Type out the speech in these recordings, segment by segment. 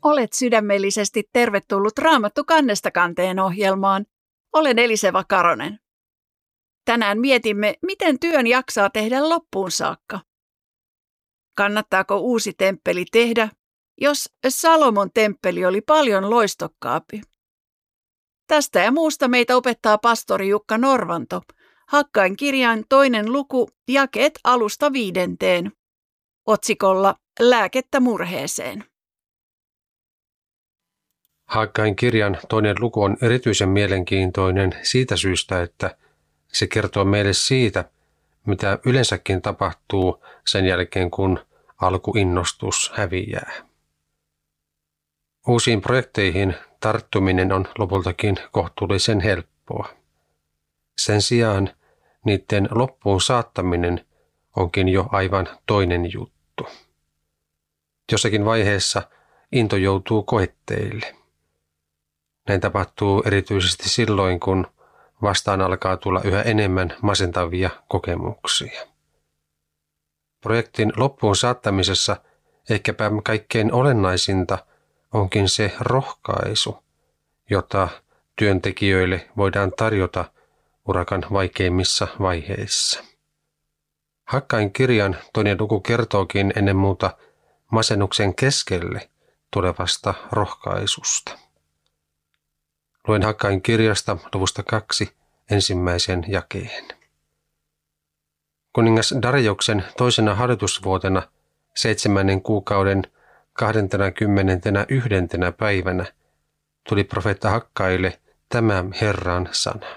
Olet sydämellisesti tervetullut Raamattu kannesta kanteen ohjelmaan. Olen Eliseva Karonen. Tänään mietimme, miten työn jaksaa tehdä loppuun saakka. Kannattaako uusi temppeli tehdä, jos Salomon temppeli oli paljon loistokkaampi? Tästä ja muusta meitä opettaa pastori Jukka Norvanto, Hakkain kirjan 2. luku, jakeet 1–5, otsikolla Lääkettä murheeseen. Hakkain kirjan 2. luku on erityisen mielenkiintoinen siitä syystä, että se kertoo meille siitä, mitä yleensäkin tapahtuu sen jälkeen, kun alkuinnostus häviää. Uusiin projekteihin tarttuminen on lopultakin kohtuullisen helppoa. Sen sijaan niiden loppuun saattaminen onkin jo aivan toinen juttu. Jossakin vaiheessa into joutuu koetteille. Näin tapahtuu erityisesti silloin, kun vastaan alkaa tulla yhä enemmän masentavia kokemuksia. Projektin loppuun saattamisessa ehkäpä kaikkein olennaisinta onkin se rohkaisu, jota työntekijöille voidaan tarjota urakan vaikeimmissa vaiheissa. Hakkain kirjan 2. luku kertookin ennen muuta masennuksen keskelle tulevasta rohkaisusta. Luen Hakkain kirjasta luvusta 2 ensimmäisen jakeen. Kuningas Darjoksen 2. hallitusvuotena 7. kuukauden 21. päivänä tuli profeetta Hakkaille tämä Herran sana.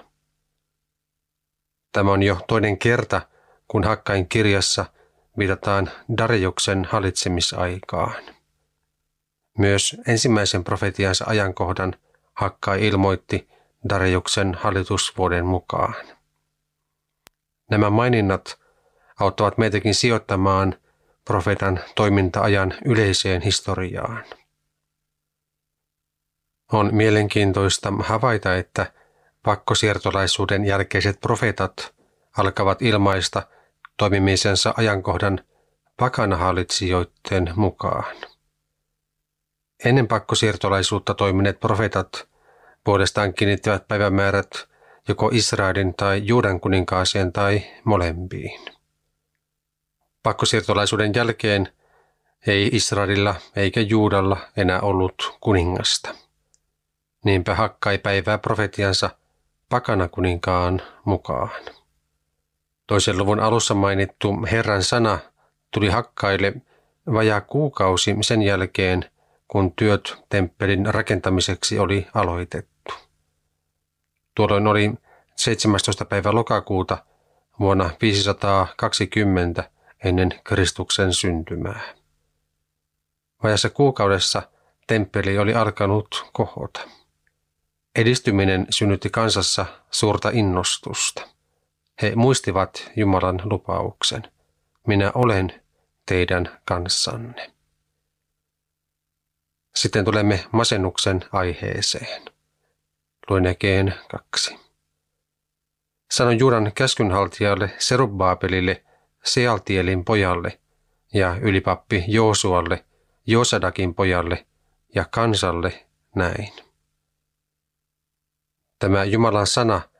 Tämä on jo toinen kerta, kun Hakkain kirjassa viitataan Darjoksen hallitsemisaikaan. Myös ensimmäisen profetiansa ajankohdan Hakkai ilmoitti Darjoksen hallitusvuoden mukaan. Nämä maininnat auttavat meitäkin sijoittamaan profeetan toiminta-ajan yleiseen historiaan. On mielenkiintoista havaita, että pakkosiirtolaisuuden jälkeiset profeetat alkavat ilmaista toimimisensa ajankohdan pakanahallitsijoiden mukaan. Ennen pakkosiirtolaisuutta toimineet profeetat puolestaan kiinnittivät päivämäärät joko Israelin tai Juudan kuninkaaseen tai molempiin. Pakkosiirtolaisuuden jälkeen ei Israelilla eikä Juudalla enää ollut kuningasta. Niinpä Hakkai päivää profetiansa pakanakuninkaan mukaan. 2. luvun alussa mainittu Herran sana tuli Hakkaille vajaa kuukausi sen jälkeen, kun työt temppelin rakentamiseksi oli aloitettu. Tuolloin oli 17. päivä lokakuuta vuonna 520 ennen Kristuksen syntymää. Vajassa kuukaudessa temppeli oli alkanut kohota. Edistyminen synnytti kansassa suurta innostusta. He muistivat Jumalan lupauksen. Minä olen teidän kanssanne. Sitten tulemme masennuksen aiheeseen. Luen jakeen 2. Sanon Juudan käskynhaltijalle Serubbaabelille, Sealtielin pojalle ja ylipappi Joosualle, Joosadakin pojalle ja kansalle näin. Tämä Jumalan sana